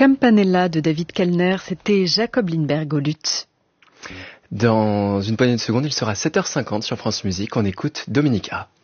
Campanella de David Kellner, c'était Jacob Lindberg au luth. Dans une poignée de secondes, il sera 7h50 sur France Musique. On écoute Dominica.